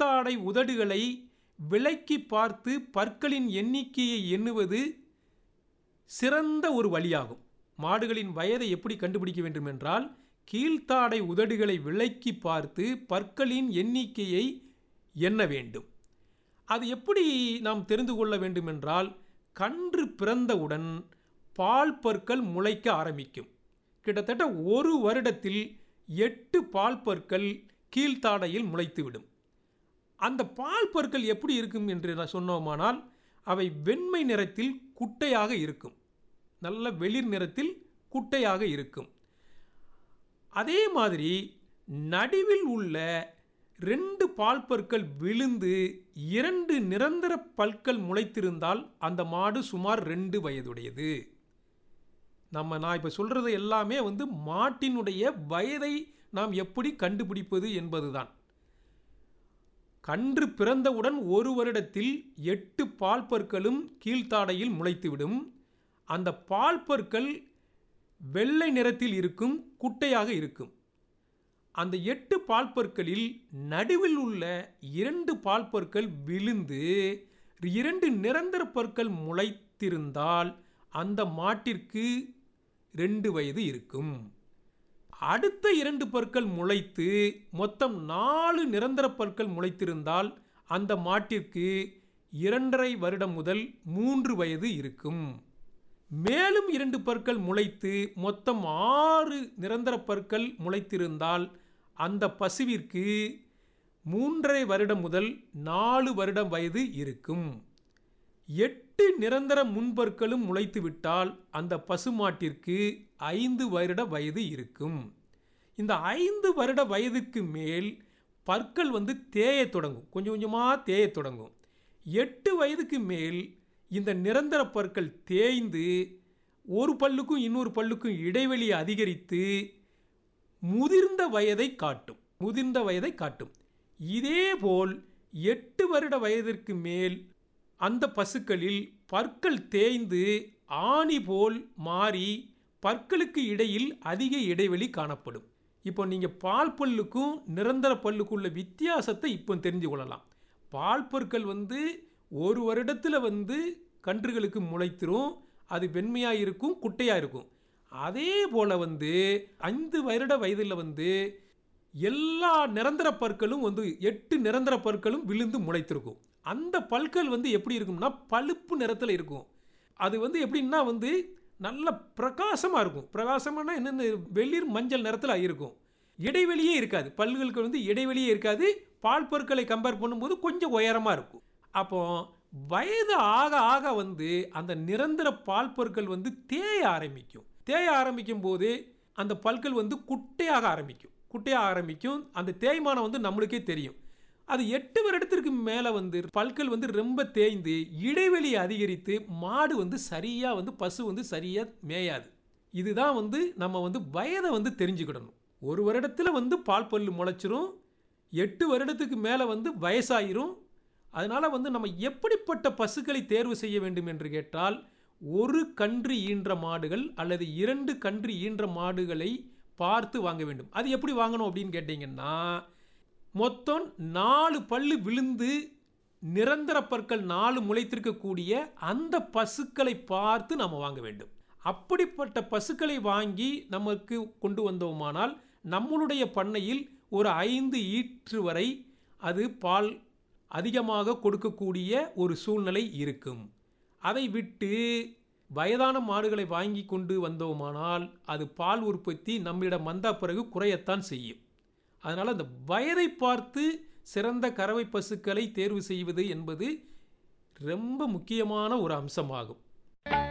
கீழ்த்தாடை உதடுகளை விலக்கி பார்த்து பற்களின் எண்ணிக்கையை எண்ணுவது சிறந்த ஒரு வழியாகும். மாடுகளின் வயதை எப்படி கண்டுபிடிக்க வேண்டும் என்றால், கீழ்த்தாடை உதடுகளை விலக்கி பார்த்து பற்களின் எண்ணிக்கையை எண்ண வேண்டும். அது எப்படி நாம் தெரிந்து கொள்ள வேண்டும் என்றால், கன்று பிறந்தவுடன் பால் பற்கள் முளைக்க ஆரம்பிக்கும். கிட்டத்தட்ட 1 வருடத்தில் 8 பால் பற்கள் கீழ்த்தாடையில் முளைத்துவிடும். அந்த பால் பற்கள் எப்படி இருக்கும் என்று நான் சொன்னோமானால், அவை வெண்மை நிறத்தில் குட்டையாக இருக்கும். நல்ல வெளிர் நிறத்தில் குட்டையாக இருக்கும். அதே மாதிரி நடுவில் உள்ள 2 பால் பற்கள் விழுந்து 2 நிரந்தர பற்கள் முளைத்திருந்தால் அந்த மாடு சுமார் 2 வயதுடையது. நான் இப்போ சொல்கிறது எல்லாமே மாட்டினுடைய வயதை நாம் எப்படி கண்டுபிடிப்பது என்பதுதான். கன்று பிறந்தவுடன் 1 வருடத்தில் 8 பால் பற்களும் கீழ்த்தாடையில் முளைத்துவிடும். அந்த பால் பற்கள் வெள்ளை நிறத்தில் இருக்கும், குட்டையாக இருக்கும். அந்த 8 பால் பற்களில் நடுவில் உள்ள 2 பால் பற்கள் விழுந்து 2 நிரந்தர பற்கள் முளைத்திருந்தால் அந்த மாட்டிற்கு 2 வயது இருக்கும். அடுத்த 2 பற்கள் முளைத்து மொத்தம் 4 நிரந்தர பற்கள் முளைத்திருந்தால் அந்த மாட்டிற்கு 2.5 வருடம் முதல் 3 வயது இருக்கும். மேலும் 2 பற்கள் முளைத்து மொத்தம் 6 நிரந்தர பற்கள் முளைத்திருந்தால் அந்த பசுவிற்கு 3.5 வருடம் முதல் 4 வருடம் வயது இருக்கும். 8 நிரந்தர முன்பற்களும் முளைத்துவிட்டால் அந்த பசுமாட்டிற்கு 5 வருட வயது இருக்கும். இந்த 5 வருட வயதுக்கு மேல் பற்கள் தேய தொடங்கும், கொஞ்சம் கொஞ்சமாக தேய தொடங்கும். 8 வயதுக்கு மேல் இந்த நிரந்தர பற்கள் தேய்ந்து ஒரு பல்லுக்கும் இன்னொரு பல்லுக்கும் இடைவெளி அதிகரித்து முதிர்ந்த வயதை காட்டும். இதேபோல் 8 வருட வயதிற்கு மேல் அந்த பசுக்களில் பற்கள் தேய்ந்து ஆணி போல் மாறி பற்களுக்கு இடையில் அதிக இடைவெளி காணப்படும். இப்போ நீங்கள் பால் பல்லுக்கும் நிரந்தர பல்லுக்குள்ள வித்தியாசத்தை இப்போ தெரிஞ்சு கொள்ளலாம். பால் பற்கள் 1 வருடத்தில் கன்றுகளுக்கு முளைத்திரும். அது வெண்மையாக இருக்கும், குட்டையாக இருக்கும். அதே போல் 5 வருட வயதில் எல்லா நிரந்தர பற்களும் 8 நிரந்தர பற்களும் விழுந்து முளைத்திருக்கும். அந்த பற்கள் எப்படி இருக்கும்னா பழுப்பு நிறத்தில் இருக்கும். அது எப்படின்னா நல்ல பிரகாசமாக இருக்கும். பிரகாசமான என்னென்ன வெளிர் மஞ்சள் நிறத்தில் இருக்கும். இடைவெளியே இருக்காது, பல்களுக்கு இடைவெளியே இருக்காது. பால் பற்களை கம்பேர் பண்ணும்போது கொஞ்சம் உயரமாக இருக்கும். அப்போ வயது ஆக ஆக அந்த நிரந்தர பால் பற்கள் தேய ஆரம்பிக்கும் போது அந்த பல்கள் குட்டையாக ஆரம்பிக்கும். அந்த தேய்மானம் நம்மளுக்கே தெரியும். அது 8 வருடத்திற்கு மேலே பல்கள் ரொம்ப தேய்ந்து இடைவெளி அதிகரித்து மாடு சரியா பசு சரியா மேயாது. இதுதான் நம்ம வயதை தெரிஞ்சுக்கிடணும். 1 வருடத்தில் பால் பல்லு முளைச்சிரும், 8 வருடத்துக்கு மேலே வயசாயிரும். அதனால நம்ம எப்படிப்பட்ட பசுக்களை தேர்வு செய்ய வேண்டும் என்று கேட்டால், 1 கன்று ஈன்ற மாடுகள் அல்லது 2 கன்று ஈன்ற மாடுகளை பார்த்து வாங்க வேண்டும். அது எப்படி வாங்கணும் அப்படின்னு கேட்டிங்கன்னா, மொத்தம் 4 பல்லு விழுந்து நிரந்தர பற்கள் 4 முளைத்திருக்கக்கூடிய அந்த பசுக்களை பார்த்து நாம் வாங்க வேண்டும். அப்படிப்பட்ட பசுக்களை வாங்கி நமக்கு கொண்டு வந்தோமானால் நம்மளுடைய பண்ணையில் ஒரு 5 ஈற்று வரை அது பால் அதிகமாக கொடுக்கக்கூடிய ஒரு சூழ்நிலை இருக்கும். அதை விட்டு வயதான மாடுகளை வாங்கி கொண்டு வந்தோமானால் அது பால் உற்பத்தி நம்மிடம் வந்த பிறகு குறையத்தான் செய்யும். அதனால் அந்த வயதை பார்த்து சிறந்த கறவை பசுக்களை தேர்வு செய்வது என்பது ரொம்ப முக்கியமான ஒரு அம்சமாகும்.